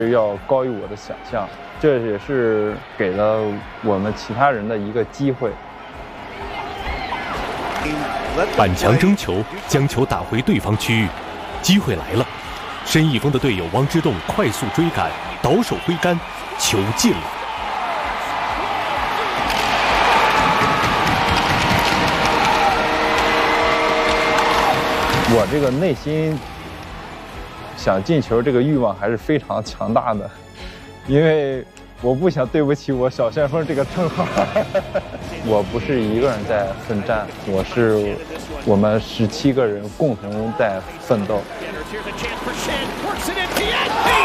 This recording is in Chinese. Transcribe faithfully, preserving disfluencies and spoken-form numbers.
要高于我的想象，这也是给了我们其他人的一个机会。 板墙争球，将球打回对方区域，机会来了。申一峰的队友汪之栋快速追赶，倒手挥杆，球进了。 我这个内心想进球这个欲望还是非常强大的，因为我不想对不起我小旋风这个称号。我不是一个人在奋战，我是我们十七个人共同在奋斗。